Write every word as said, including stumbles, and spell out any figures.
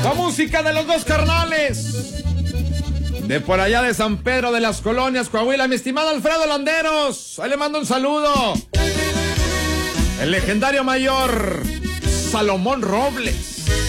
La música de los dos carnales. De por allá de San Pedro de las Colonias, Coahuila, mi estimado Alfredo Landeros. Ahí le mando un saludo. El legendario mayor Salomón Robles.